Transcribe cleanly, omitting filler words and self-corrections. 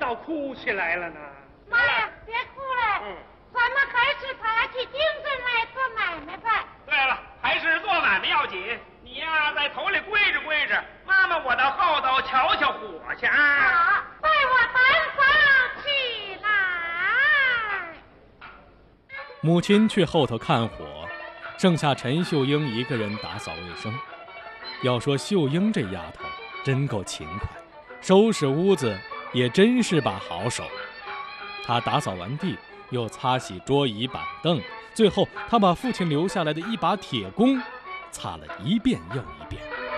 倒哭起来了呢。 妈呀，别哭了，咱们还是打起精神来做买卖吧。 对了，还是做买卖要紧。你呀，在头里归着归着，妈妈我到后头瞧瞧火去啊。 好，带我单房起来。 母亲去后头看火，剩下陈秀英一个人打扫卫生。要说秀英这丫头真够勤快，收拾屋子也真是把好手。她打扫完地，又擦洗桌椅板凳，最后她把父亲留下来的一把铁弓擦了一遍又一遍。